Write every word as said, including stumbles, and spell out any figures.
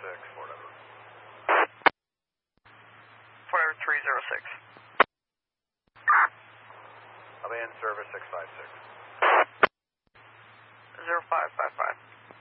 six, Fort Edward. Fort Edward three zero six. I'll be in service six five six. zero five five.